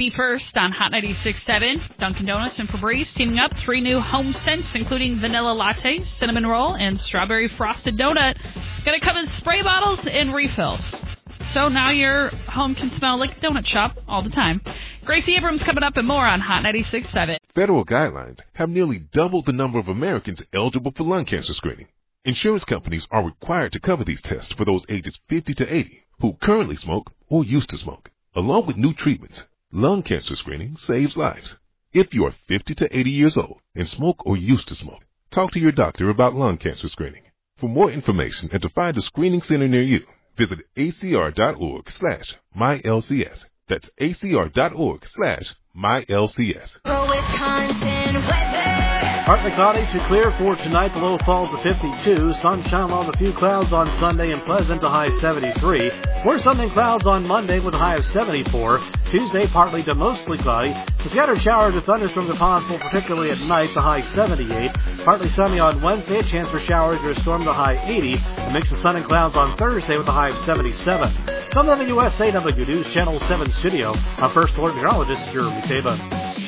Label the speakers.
Speaker 1: Be First on Hot 96.7. Dunkin' Donuts and Febreze teaming up 3 new home scents, including vanilla latte, cinnamon roll, and strawberry frosted donut. Gonna come in spray bottles and refills. So now your home can smell like a donut shop all the time. Gracie Abrams coming up and more on Hot 96.7.
Speaker 2: Federal guidelines have nearly doubled the number of Americans eligible for lung cancer screening. Insurance companies are required to cover these tests for those ages 50 to 80 who currently smoke or used to smoke. Along with new treatments, lung cancer screening saves lives. If you are 50 to 80 years old and smoke or used to smoke, talk to your doctor about lung cancer screening. For more information and to find a screening center near you, visit acr.org/mylcs. That's acr.org/mylcs.
Speaker 3: Partly cloudy to clear for tonight. The low falls to 52. Sunshine along with a few clouds on Sunday and pleasant to high 73. More sun and clouds on Monday with a high of 74. Tuesday, partly to mostly cloudy. The scattered showers or thunderstorms are possible, particularly at night, the high 78. Partly sunny on Wednesday, a chance for showers or a storm, the high 80. A mix of sun and clouds on Thursday with a high of 77. From the WSAW News Channel 7 studio, our first alert meteorologist, Jeremy Taba.